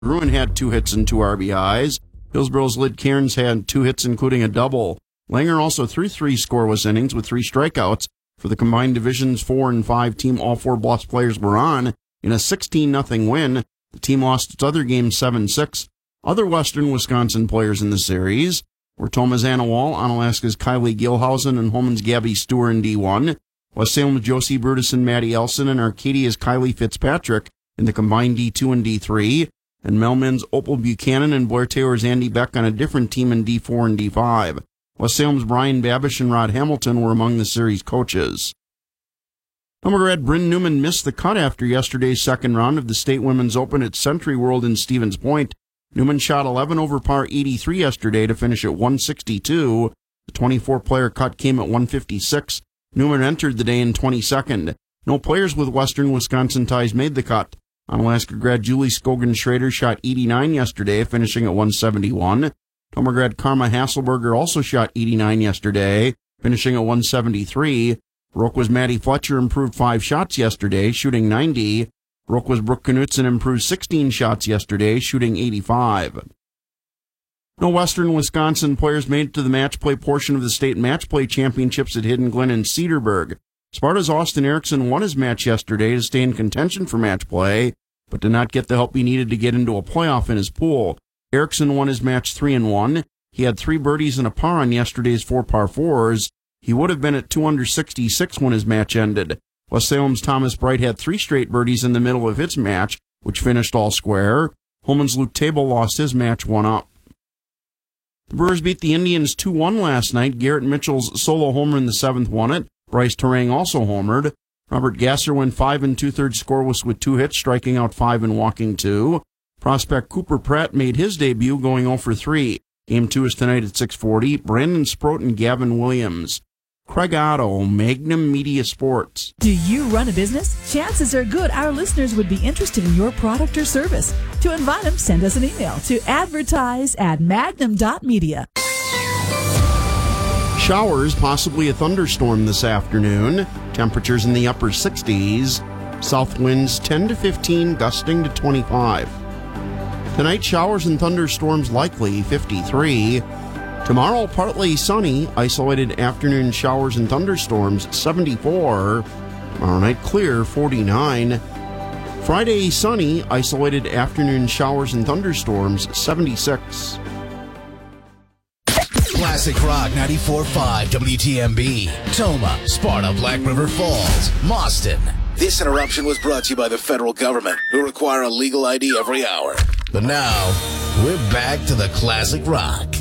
Bruin had 2 hits and 2 RBIs. Hillsborough's Lyd Cairns had 2 hits, including a double. Langer also threw 3 scoreless innings with 3 strikeouts. For the combined Divisions 4 and 5 team, all 4 Bluffs players were on. In a 16-0 win, the team lost its other game 7-6. Other Western Wisconsin players in the series were Thomas Anawal, Onalaska's Kylie Gilhausen, and Holman's Gabby Stewart in D1. West Salem's Josie Brutus and Maddie Elson, and Arcadia's Kylie Fitzpatrick in the combined D2 and D3. And Melman's Opal Buchanan and Blair Taylor's Andy Beck on a different team in D4 and D5. West Salem's Brian Babish and Rod Hamilton were among the series coaches. Nomegrad Bryn Newman missed the cut after yesterday's second round of the State Women's Open at Century World in Stevens Point. Newman shot 11 over par 83 yesterday to finish at 162. The 24-player cut came at 156. Newman entered the day in 22nd. No players with Western Wisconsin ties made the cut. Onalaska grad Julie Scogan Schrader shot 89 yesterday, finishing at 171. Nomegrad Karma Hasselberger also shot 89 yesterday, finishing at 173. Roqua's Maddie Fletcher improved 5 shots yesterday, shooting 90. Roqua's Brooke Knutson improved 16 shots yesterday, shooting 85. No Western Wisconsin players made it to the match play portion of the state match play championships at Hidden Glen and Cedarburg. Sparta's Austin Erickson won his match yesterday to stay in contention for match play, but did not get the help he needed to get into a playoff in his pool. Erickson won his match 3-1. He had 3 birdies and a par on yesterday's 4 par 4s. He would have been at 2 under 66 when his match ended. West Salem's Thomas Bright had 3 straight birdies in the middle of its match, which finished all square. Holman's Luke Table lost his match 1-up. The Brewers beat the Indians 2-1 last night. Garrett Mitchell's solo homer in the 7th won it. Bryce Terang also homered. Robert Gasser went 5 2/3 scoreless with 2 hits, striking out 5 and walking 2. Prospect Cooper Pratt made his debut going 0 for 3. Game 2 is tonight at 6:40. Brandon Sproat and Gavin Williams. Craig Otto, Magnum Media Sports. Do you run a business? Chances are good our listeners would be interested in your product or service. To invite them, send us an email to advertise@magnum.media. Showers, possibly a thunderstorm this afternoon. Temperatures in the upper 60s. South winds 10 to 15, gusting to 25. Tonight, showers and thunderstorms likely, 53. Tomorrow, partly sunny, isolated afternoon showers and thunderstorms, 74. Tomorrow night, clear, 49. Friday, sunny, isolated afternoon showers and thunderstorms, 76. Classic Rock 94.5 WTMB. Toma, Sparta, Black River Falls, Mauston. This interruption was brought to you by the federal government, who require a legal ID every hour. But now, we're back to the Classic Rock.